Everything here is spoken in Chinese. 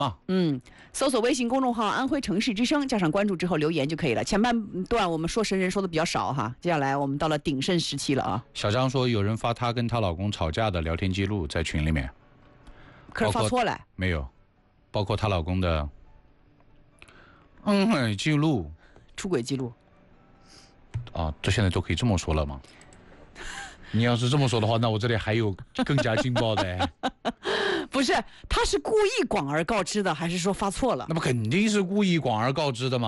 嘛。 搜索微信公众号安徽城市之声，加上关注之后留言就可以了。前半段我们说神人说的比较少哈，接下来我们到了鼎盛时期了啊。 小张说有人发她跟她老公吵架的聊天记录在群里面， 可是发错了没有，包括她老公的记录， 出轨记录啊，这现在都可以这么说了吗？你要是这么说的话，那我这里还有更加劲爆的。 不是，他是故意广而告之的，还是说发错了？ 那么肯定是故意广而告之的嘛。